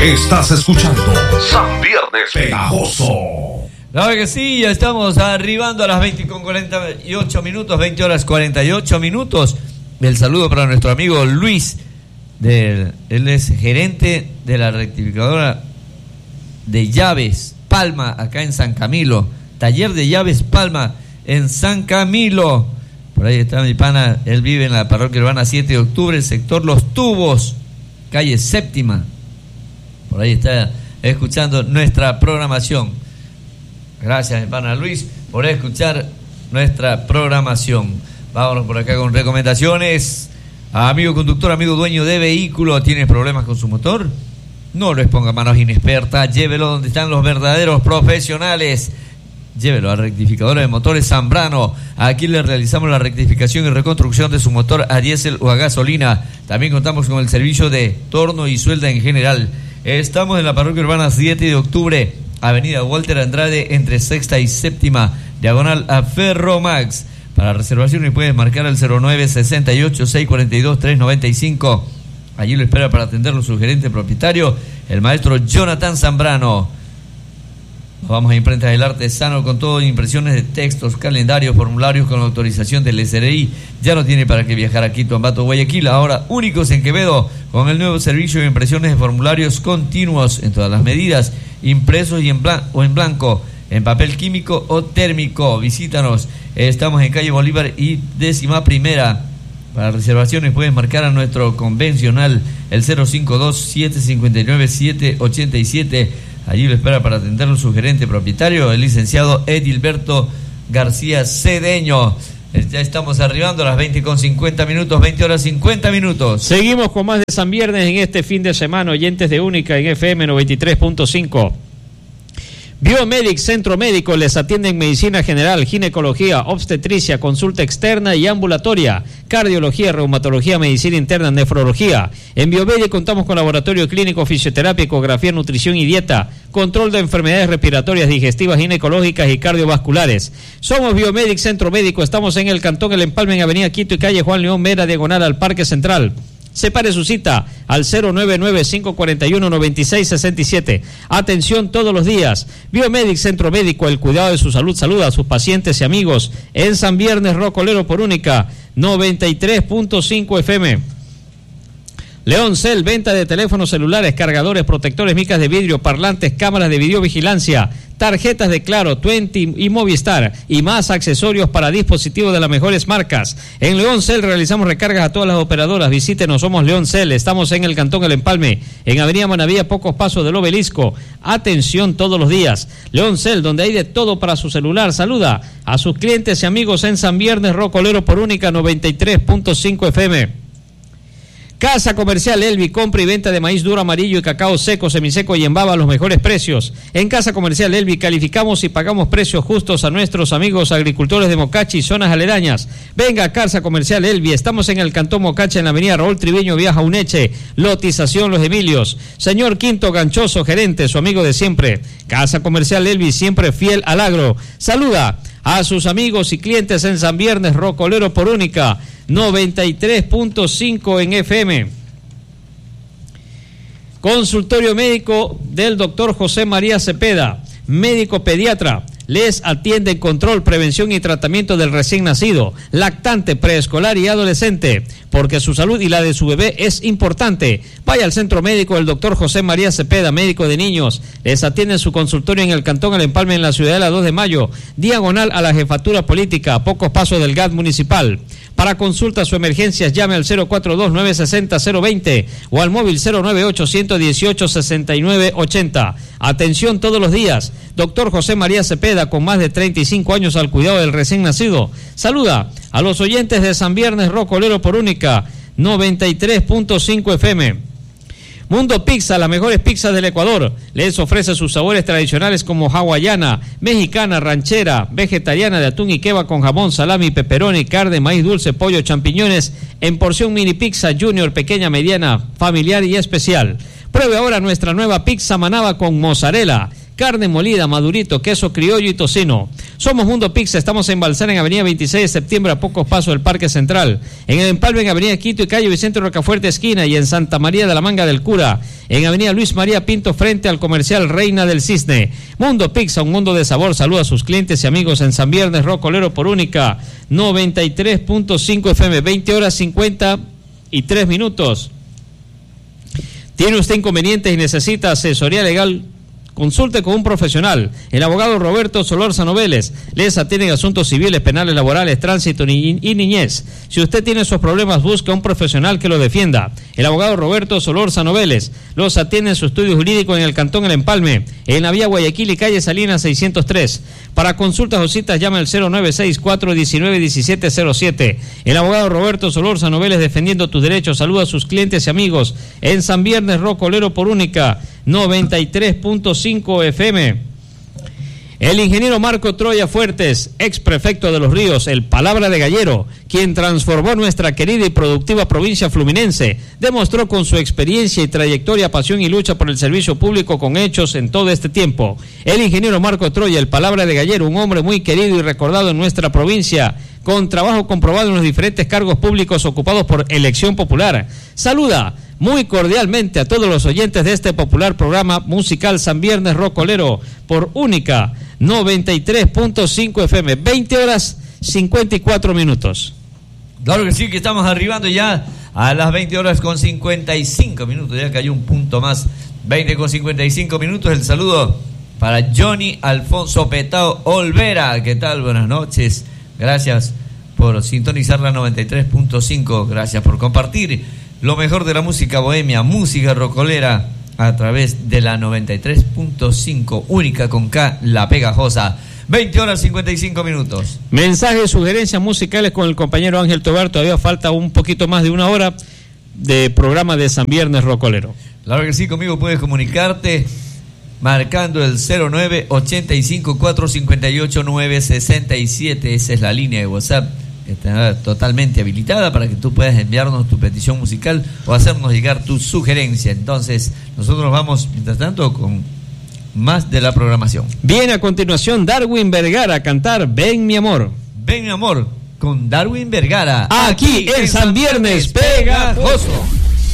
Estás escuchando San Viernes Pegajoso. Claro que sí, ya estamos arribando a las 20:48 minutos, 20 horas 48 minutos. El saludo para nuestro amigo Luis, él es gerente de la rectificadora de llaves Palma, acá en San Camilo. Taller de llaves Palma, en San Camilo. Por ahí está mi pana, él vive en la parroquia urbana 7 de octubre, sector Los Tubos, calle Séptima. Por ahí está escuchando nuestra programación. Gracias, mi pana Luis, por escuchar nuestra programación. Vámonos por acá con recomendaciones. Amigo conductor, amigo dueño de vehículo, ¿tienes problemas con su motor? No les ponga manos inexpertas, llévelo donde están los verdaderos profesionales. Llévelo a Rectificadora de Motores Zambrano. Aquí le realizamos la rectificación y reconstrucción de su motor a diésel o a gasolina. También contamos con el servicio de torno y suelda en general. Estamos en la parroquia urbana 7 de octubre, avenida Walter Andrade, entre 6ª y 7ª, diagonal a Ferromax. Para reservaciones puedes marcar al 0968-642-395. Allí lo espera para atenderlo su gerente propietario, el maestro Jonathan Zambrano. Nos vamos a Imprentas del Artesano con todo, impresiones de textos, calendarios, formularios con la autorización del SRI. Ya no tiene para qué viajar a Quito, Ambato, Guayaquil, ahora únicos en Quevedo, con el nuevo servicio de impresiones de formularios continuos en todas las medidas, impresos y en blanco, en papel químico o térmico. Visítanos, estamos en calle Bolívar y 11ª. Para reservaciones puedes marcar a nuestro convencional el 052-759-787. Allí lo espera para atenderlo su gerente propietario, el licenciado Edilberto García Cedeño. Ya estamos arribando a las 20:50 minutos, 20 horas 50 minutos. Seguimos con más de San Viernes en este fin de semana, oyentes de Única en FM 93.5. Biomedic Centro Médico les atiende en medicina general, ginecología, obstetricia, consulta externa y ambulatoria, cardiología, reumatología, medicina interna, nefrología. En Biomedic contamos con laboratorio clínico, fisioterapia, ecografía, nutrición y dieta, control de enfermedades respiratorias, digestivas, ginecológicas y cardiovasculares. Somos Biomedic Centro Médico, estamos en el Cantón El Empalme, en Avenida Quito y calle Juan León Mera, diagonal al Parque Central. Separe su cita al 099-541-9667. Atención todos los días. Biomedic Centro Médico, el cuidado de su salud. Saluda a sus pacientes y amigos en San Viernes Rocolero por Única 93.5 FM. León Cel, venta de teléfonos celulares, cargadores, protectores, micas de vidrio, parlantes, cámaras de videovigilancia, tarjetas de Claro, Twenty y Movistar y más accesorios para dispositivos de las mejores marcas. En León Cel realizamos recargas a todas las operadoras. Visítenos, somos León Cel, estamos en el Cantón El Empalme, en Avenida Manabí, a pocos pasos del Obelisco. Atención todos los días. León Cel, donde hay de todo para su celular. Saluda a sus clientes y amigos en San Viernes Rocolero por Única 93.5 FM. Casa Comercial Elvi, compra y venta de maíz duro, amarillo y cacao seco, semiseco y en baba a los mejores precios. En Casa Comercial Elvi calificamos y pagamos precios justos a nuestros amigos agricultores de Mocachi y zonas aledañas. Venga a Casa Comercial Elvi, estamos en el Cantón Mocachi, en la avenida Raúl Triviño, Viaja Uneche, lotización Los Emilios. Señor Quinto Ganchoso, gerente, su amigo de siempre. Casa Comercial Elvi, siempre fiel al agro. Saluda a sus amigos y clientes en San Viernes Rocolero por Única 93.5 en FM. Consultorio médico del doctor José María Cepeda, médico pediatra. Les atiende en control, prevención y tratamiento del recién nacido, lactante, preescolar y adolescente, porque su salud y la de su bebé es importante. Vaya al centro médico del doctor José María Cepeda, médico de niños. Les atiende en su consultorio en el Cantón El Empalme, en la Ciudadela 2 de Mayo, diagonal a la Jefatura Política, a pocos pasos del GAT municipal. Para consultas o emergencias, llame al 042-960-020 o al móvil 098-118-6980. Atención todos los días. Doctor José María Cepeda, con más de 35 años al cuidado del recién nacido. Saluda a los oyentes de San Viernes Rocolero por Única 93.5 FM. Mundo Pizza, las mejores pizzas del Ecuador. Les ofrece sus sabores tradicionales como hawaiana, mexicana, ranchera, vegetariana, de atún y queva con jamón, salami, pepperoni, carne, maíz dulce, pollo, champiñones, en porción mini pizza, junior, pequeña, mediana, familiar y especial. Pruebe ahora nuestra nueva pizza manaba con mozzarella, carne molida, madurito, queso criollo y tocino. Somos Mundo Pizza, estamos en Balsar, en avenida 26 de septiembre, a pocos pasos del Parque Central. En el Empalme, en avenida Quito y calle Vicente Rocafuerte esquina, y en Santa María de la Manga del Cura, en Avenida Luis María Pinto, frente al Comercial Reina del Cisne. Mundo Pizza, un mundo de sabor, saluda a sus clientes y amigos en San Viernes Rocolero por Única 93.5 FM, 20 horas 53 minutos. ¿Tiene usted inconvenientes y necesita asesoría legal? Consulte con un profesional. El abogado Roberto Solórzano Vélez les atiende en asuntos civiles, penales, laborales, tránsito y niñez. Si usted tiene esos problemas, busque a un profesional que lo defienda. El abogado Roberto Solórzano Vélez los atiende en su estudio jurídico en el Cantón El Empalme, en la vía Guayaquil y calle Salinas 603. Para consultas o citas, llame al 0964-191707. El abogado Roberto Solórzano Vélez, defendiendo tus derechos. Saluda a sus clientes y amigos en San Viernes Rocolero por Única 93.5 FM. El ingeniero Marco Troya Fuertes, ex prefecto de Los Ríos, el Palabra de Gallero, quien transformó nuestra querida y productiva provincia fluminense, demostró con su experiencia y trayectoria, pasión y lucha por el servicio público con hechos en todo este tiempo. El ingeniero Marco Troya, el Palabra de Gallero, un hombre muy querido y recordado en nuestra provincia, con trabajo comprobado en los diferentes cargos públicos ocupados por elección popular. Saluda muy cordialmente a todos los oyentes de este popular programa musical San Viernes Rocolero por Única 93.5 FM, 20 horas 54 minutos. Claro que sí, que estamos arribando ya a las 20 horas con 55 minutos, ya cayó un punto más, 20 con 55 minutos. El saludo para Johnny Alfonso Petao Olvera. ¿Qué tal? Buenas noches. Gracias por sintonizar la 93.5. Gracias por compartir lo mejor de la música bohemia, música rocolera, a través de la 93.5, Única con K, La Pegajosa. 20 horas 55 minutos. Mensajes, sugerencias musicales con el compañero Ángel Tobar. Todavía falta un poquito más de una hora de programa de San Viernes Rocolero. Claro que sí, conmigo puedes comunicarte marcando el 0985-458-967. Esa es la línea de WhatsApp. Está totalmente habilitada para que tú puedas enviarnos tu petición musical o hacernos llegar tu sugerencia. Entonces, nosotros vamos, mientras tanto, con más de la programación. Viene a continuación Darwin Vergara a cantar Ven mi amor. Ven mi amor, con Darwin Vergara. Aquí en San Viernes Pegajoso.